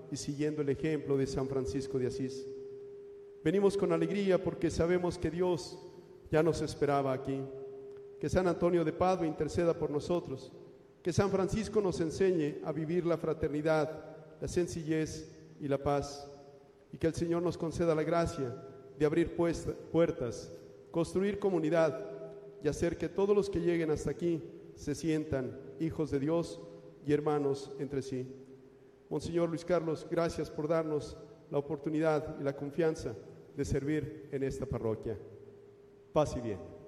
y siguiendo el ejemplo de San Francisco de Asís. Venimos con alegría porque sabemos que Dios ya nos esperaba aquí. Que San Antonio de Padua interceda por nosotros. Que San Francisco nos enseñe a vivir la fraternidad, la sencillez y la paz. Y que el Señor nos conceda la gracia de abrir puertas, construir comunidad y hacer que todos los que lleguen hasta aquí se sientan hijos de Dios y hermanos entre sí. Monseñor Luis Carlos, gracias por darnos la oportunidad y la confianza de servir en esta parroquia. Paz y bien.